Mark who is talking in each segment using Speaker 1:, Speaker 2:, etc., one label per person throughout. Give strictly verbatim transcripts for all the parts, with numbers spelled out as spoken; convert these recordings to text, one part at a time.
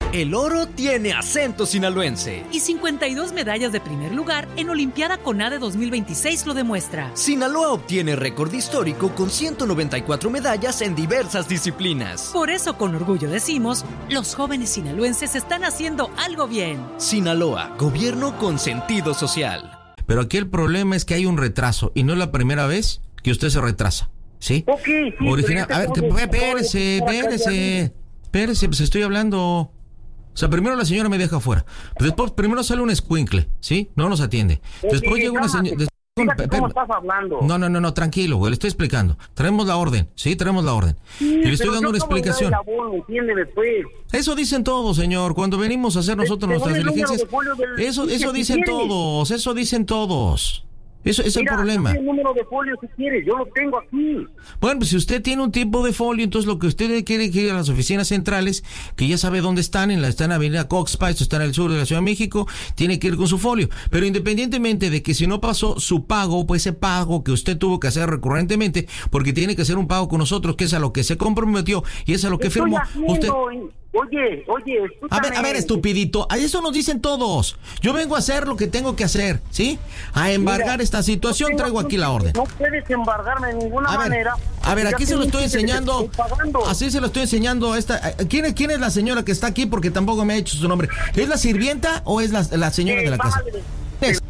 Speaker 1: El oro tiene acento sinaloense.
Speaker 2: Y cincuenta y dos medallas de primer lugar en Olimpiada CONADE dos mil veintiséis lo demuestra.
Speaker 1: Sinaloa obtiene récord histórico con ciento noventa y cuatro medallas en diversas disciplinas.
Speaker 2: Por eso con orgullo decimos, los jóvenes sinaloenses están haciendo algo bien.
Speaker 1: Sinaloa, gobierno con sentido social.
Speaker 3: Pero aquí el problema es que hay un retraso y no es la primera vez que usted se retrasa, ¿sí?
Speaker 4: Ok, sí.
Speaker 3: Original, a ver, que, espérese, espérese, espérese, pues estoy hablando. O sea, primero la señora me deja afuera. Después, primero sale un escuincle, ¿sí? No nos atiende. Después llega una señora...
Speaker 4: ¿Cómo estás hablando?
Speaker 3: No, no, no, no, tranquilo, güey, le estoy explicando. Traemos la orden, sí, traemos la orden.
Speaker 4: Sí,
Speaker 3: y le estoy dando una explicación.
Speaker 4: Después.
Speaker 3: Eso dicen todos, señor. Cuando venimos a hacer nosotros nuestras diligencias, eso, eso dicen todos, eso dicen todos. Eso es el problema.
Speaker 4: El número de folio si quieres, yo lo tengo aquí.
Speaker 3: Bueno, pues si usted tiene un tipo de folio, entonces lo que usted quiere que ir a las oficinas centrales, que ya sabe dónde están, en la están en Avenida Coxpa, esto está en el sur de la Ciudad de México, tiene que ir con su folio. Pero independientemente de que si no pasó su pago, pues ese pago que usted tuvo que hacer recurrentemente, porque tiene que hacer un pago con nosotros, que es a lo que se comprometió y es a lo que
Speaker 4: Estoy
Speaker 3: firmó.
Speaker 4: Haciendo,
Speaker 3: usted
Speaker 4: Oye, oye, escúchame.
Speaker 3: A ver, a ver, estupidito, a eso nos dicen todos. Yo vengo a hacer lo que tengo que hacer, ¿sí? A embargar Mira, esta situación, no traigo aquí la orden.
Speaker 4: No puedes embargarme de ninguna
Speaker 3: a ver,
Speaker 4: manera.
Speaker 3: A ver, aquí se lo estoy enseñando.
Speaker 4: Estoy
Speaker 3: así se lo estoy enseñando a esta. ¿Quién es, quién es la señora que está aquí? Porque tampoco me ha hecho su nombre. ¿Es la sirvienta o es la, la señora eh, de la casa? Es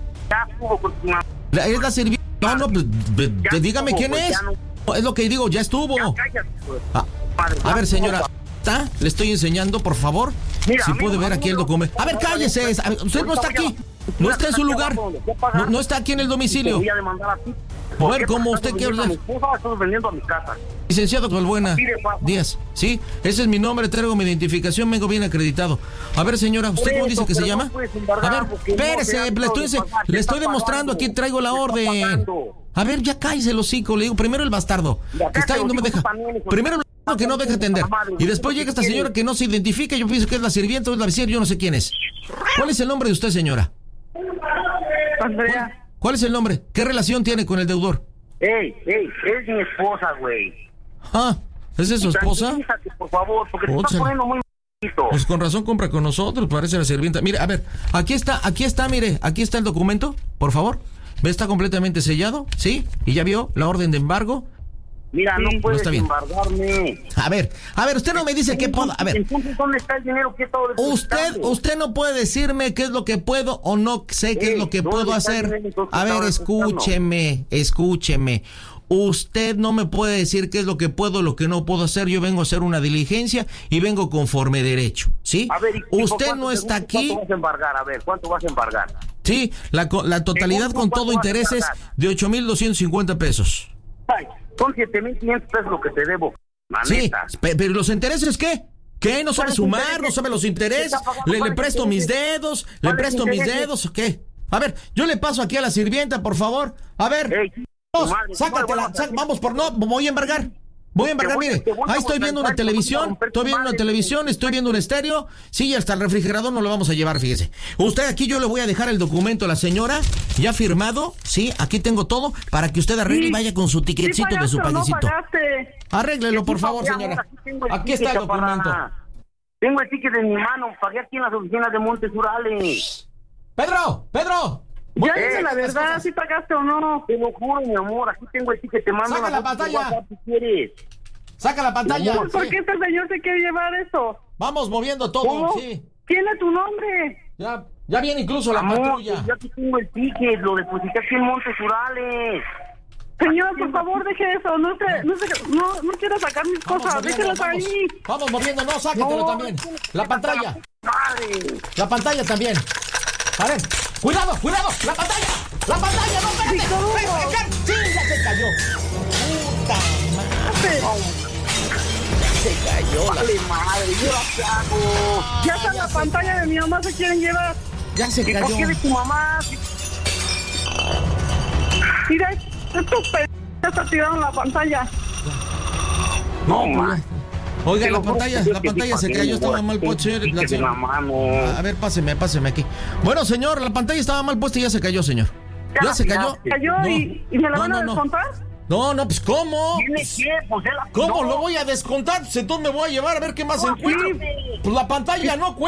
Speaker 3: la, ¿Es la sirvienta? No, no, pues, ya dígame estuvo, quién pues, es. No. Es lo que digo, ya estuvo. Ya, cállate, pues. ah, a ver, señora. ¿Está? Le estoy enseñando, por favor. Mira, si puede ver aquí el documento. A ver, cállese. A ver, usted no está aquí. No está en su lugar. No, no está aquí en el domicilio. A ver, ¿cómo usted quiere? Licenciado Valbuena Díaz. Sí, ese es mi nombre. Traigo mi identificación. Vengo bien acreditado. A ver, señora, ¿usted cómo dice que se llama? A ver, espérese. Le estoy, le estoy demostrando. Aquí traigo la orden. A ver, ya cállese el hocico. Le digo, primero el bastardo. Que está ahí, no me deja. Primero el que no deja atender. Y después llega esta señora que no se identifica. Yo pienso que es la sirvienta o es la vecina. Yo no sé quién es. ¿Cuál es el nombre de usted, señora?
Speaker 4: Andrea.
Speaker 3: ¿Cuál es el nombre? ¿Qué relación tiene con el deudor?
Speaker 4: Ey, ey, es mi esposa, güey.
Speaker 3: Ah, ¿es de su esposa?
Speaker 4: Por favor, porque te estás poniendo muy m***ito.
Speaker 3: Pues con razón compra con nosotros, parece la sirvienta. Mire, a ver, aquí está, aquí está, mire, aquí está el documento, por favor. ¿Ve? Está completamente sellado, ¿sí? Y ya vio la orden de embargo.
Speaker 4: Mira, sí, no puedes no embargarme.
Speaker 3: A ver, a ver, usted no me dice qué puedo. A ver.
Speaker 4: Entonces, ¿dónde está el dinero que he estado
Speaker 3: Usted, usted no puede decirme qué es lo que puedo o no sé qué Ey, es lo que puedo hacer. A ver, escúcheme, escúcheme. Usted no me puede decir qué es lo que puedo o lo que no puedo hacer. Yo vengo a hacer una diligencia y vengo conforme derecho, ¿sí?
Speaker 4: A ver, ¿y
Speaker 3: usted no está aquí.
Speaker 4: ¿Cuánto vas a embargar? A ver, ¿cuánto vas a embargar?
Speaker 3: Sí, la, la totalidad con todo intereses de ocho mil doscientos cincuenta pesos.
Speaker 4: Ay, son siete mil quinientos pesos lo que te debo.
Speaker 3: Sí, pero ¿los intereses qué? ¿Qué? ¿No sabe sumar? ¿No sabe los intereses? ¿Le, le presto mis dedos? ¿Le presto mis dedos o qué? A ver, yo le paso aquí a la sirvienta, por favor. A ver, hey, vamos, madre, sácatela, sac, vamos por no, voy a embargar. Voy a embargar, mire, ahí estoy viendo una televisión, estoy viendo una televisión, estoy viendo un estéreo, sí, hasta el refrigerador no lo vamos a llevar, fíjese. Usted aquí yo le voy a dejar el documento a la señora, ya firmado, sí, aquí tengo todo, para que usted arregle y vaya con su tiquetcito de su paguecito. Arréglelo, por favor, señora. Aquí está el documento.
Speaker 4: Tengo el ticket en mi mano, pagué aquí en las oficinas de Montes Urales.
Speaker 3: ¡Pedro! ¡Pedro!
Speaker 5: Ya dice la verdad, si pagaste o no.
Speaker 4: Te lo juro, mi amor, aquí tengo el ticket, te mando.
Speaker 3: Saca la pantalla.
Speaker 4: WhatsApp, si quieres.
Speaker 3: Saca la pantalla.
Speaker 5: Amor, ¿por sí. qué este señor se quiere llevar eso?
Speaker 3: Vamos moviendo todo,
Speaker 5: ¿Cómo?
Speaker 3: sí.
Speaker 5: ¿Quién es tu nombre?
Speaker 3: Ya, ya viene incluso la
Speaker 4: amor,
Speaker 3: patrulla.
Speaker 4: Yo aquí tengo el ticket, lo deposité aquí en Montes Urales.
Speaker 5: Señor, por favor, deje eso. No te, no, se, no, no quiero sacar mis vamos cosas. Déjelas ahí.
Speaker 3: Vamos moviendo, no, sáquetelo no, también. La pantalla.
Speaker 4: Madre.
Speaker 3: La pantalla también. A ver, cuidado, cuidado, la pantalla. La pantalla, no, espérate. Sí, ya se cayó. Puta madre. Ya se cayó.
Speaker 4: Vale, madre, ¿yo qué hago?
Speaker 5: Ya está la pantalla de mi mamá, se quieren llevar.
Speaker 3: Ya se cayó.
Speaker 4: ¿Por qué de tu mamá?
Speaker 5: Mira, estos p*** ya tiraron la pantalla.
Speaker 3: No, man. Oiga, la pantalla, la pantalla se cayó, estaba mal puesta. A ver, páseme, páseme aquí. Bueno, señor, la pantalla estaba mal puesta y ya se cayó, señor. Ya se cayó.
Speaker 5: ¿Cayó
Speaker 3: no,
Speaker 5: y, y me la van no, a descontar?
Speaker 3: No, no, pues ¿cómo?
Speaker 4: ¿Tiene qué? Pues
Speaker 3: ¿Cómo lo voy a descontar? Pues entonces me voy a llevar a ver qué más encuentro. Pues la pantalla no cuenta.